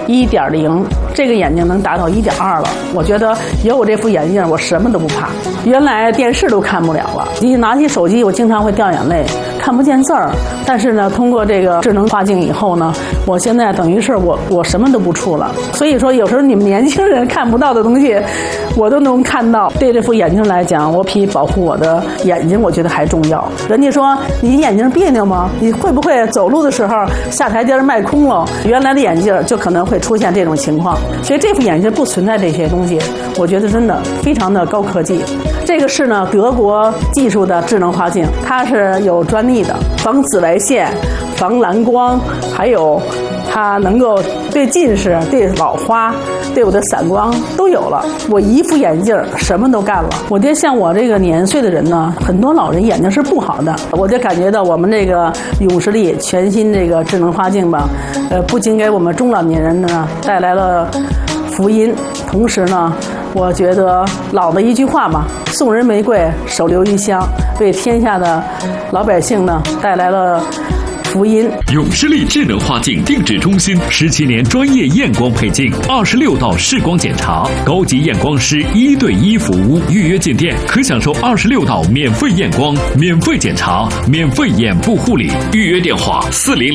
1.0，这个眼睛能达到1.2了。我觉得有我这副眼镜，我什么都不怕。原来电视都看不了了，一拿起手机，我经常会掉眼泪，看不见字儿。但是呢，通过这个智能化镜以后呢，我现在等于是我什么都不触了。所以说，有时候你们年轻人看不到的东西，我都能看到。对这副眼镜来讲，我比保护我的眼睛，我觉得还重要。人家说你眼睛别扭吗？你会不会走路的时候下台阶迈空了？原来的眼镜就可能会出现这种情况。所以这副眼镜不存在这些东西，我觉得真的非常的高科技。这个是呢德国技术的智能化镜，它是有专利的，防紫外线、防蓝光，还有它能够对近视、对老花、对我的散光都有了。我一副眼镜什么都干了。我觉得像我这个年岁的人呢，很多老人眼睛是不好的，我就感觉到我们这个永视力全新这个智能化镜吧，不仅给我们中老年人呢带来了福音，同时呢，我觉得老的一句话嘛，送人玫瑰，手留余香，为天下的老百姓呢带来了福音。 永视力智能化镜定制中心17年专业验光配镜，26道视光检查，高级验光师1对1服务。预约进店可享受26道免费验光、免费检查、免费眼部护理。预约电话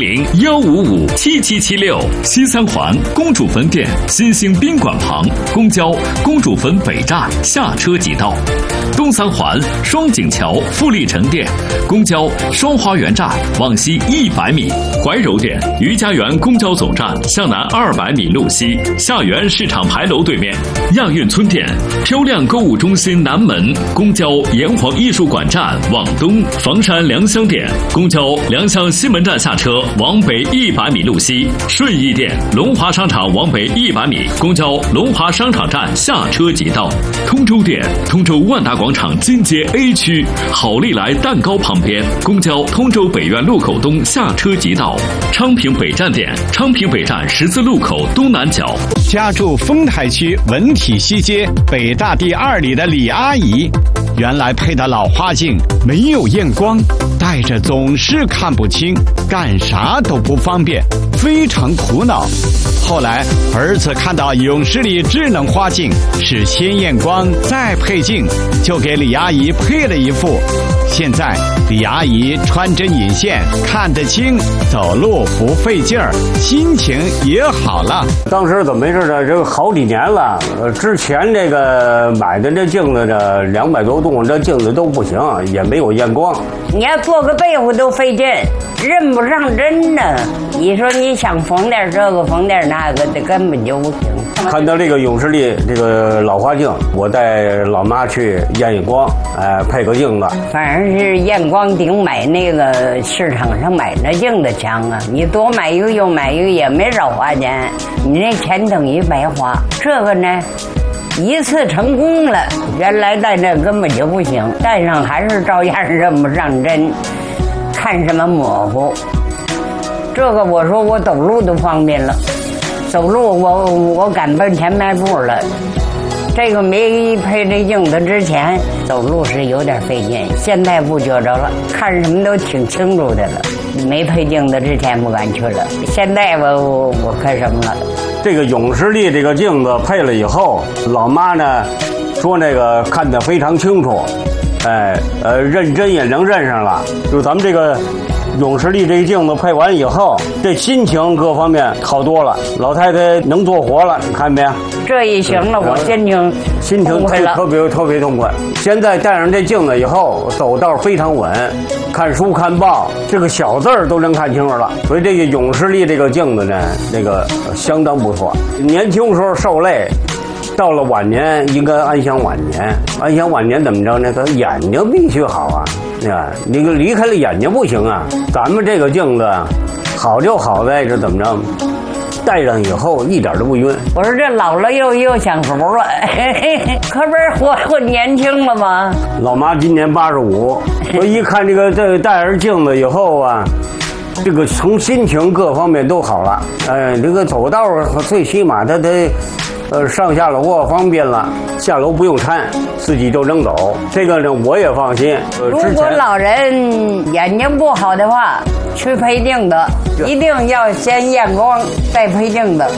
400-155-7776。西三环公主坟店新兴宾馆旁，公交公主坟北站下车即到。东三环双井桥富力城店，公交双花园站往西100米。怀柔店余家园公交总站向南200米路西，下园市场牌楼对面。亚运村店漂亮购物中心南门，公交炎黄艺术馆站往东。房山良乡店公交良乡西门站下车往北100米路西。顺义店龙华商场往北100米，公交龙华商场站下车即到。通州店通州万达广场金街 A 区好利来蛋糕旁边，公交通州北苑路口东下车即到。昌平北站店昌平北站十字路口东南角。 家住丰台区文体西街北大第2里的李阿姨，原来配的老花镜没有验光，戴着总是看不清，干啥都不方便，非常苦恼。后来儿子看到永视力智能花镜是先验光再配镜，就给李阿姨配了一副。现在李阿姨穿针引线，看得清，走路不费劲儿，心情也好了。 当时怎么回事呢？这个好几年了，之前这个买的这镜子呢，200多度，这镜子都不行，也没有验光。 你要做个被子都费劲，认不上针呢。你说你想缝点这个缝点那个的，根本就不行。 看到这个永视力这个老花镜，我带老妈去验验光，配个镜子。 反正是验光顶买那个市场上买那镜子强啊！你多买一个又买一个也没少花钱，你那钱等于白花。这个呢，一次成功了，原来戴这根本就不行，戴上还是照样认不上针，看什么模糊。这个我说我走路都方便了，走路我赶奔前迈步了。这个没配这镜子之前走路是有点费劲，现在不觉着了，看什么都挺清楚的了。没配镜子之前不敢去了，现在我看什么了。 这个永视力这个镜子配了以后，老妈呢说那个看得非常清楚，认真也能认上了。就咱们这个永视力这个镜子配完以后，这心情各方面好多了，老太太能做活了，你看没有？ 这一行了，我心情特别痛快。现在戴上这镜子以后，走道非常稳，看书看报，这个小字儿都能看清楚了。所以这个永视力这个镜子呢，这个相当不错。年轻时候受累，到了晚年应该安享晚年。安享晚年怎么着呢？他眼睛必须好啊，你离开了眼睛不行啊。咱们这个镜子好就好在这怎么着？戴上以后一点都不晕。 我说这老了又享福了，可不是活年轻了吗？ 老妈今年85，我一看这个戴上镜子以后啊，这个从心情各方面都好了。这个走道最起码他上下楼方便了，下楼不用搀，自己就能走。这个呢我也放心。 如果老人眼睛不好的话，去配镜子，一定要先验光再配镜子。